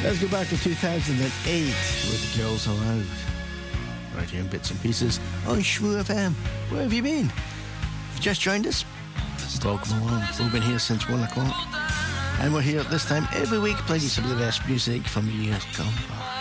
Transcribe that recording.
Let's go back to 2008 with Girls Aloud. Right here in bits and pieces on Shmoo FM. Where have you been? If you just joined us, welcome along. We've been here since 1 o'clock. And we're here at this time every week playing you some of the best music from years gone by.